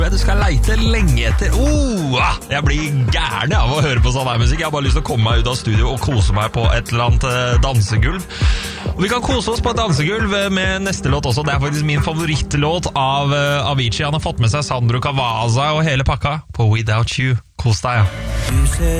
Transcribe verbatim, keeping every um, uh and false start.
Du skal leite lenge etter. Oh, jeg blir gærne av å høre på sånn her musikk. Jeg har bare lyst til å komme meg ut av studio og kose meg på et eller annet dansegulv. Og vi kan kose oss på et dansegulv med neste låt også. Det er faktisk min favorittlåt av Avicii. Han har fått med seg Sandro Cavazza og hele pakka på Without You. Kos deg, ja.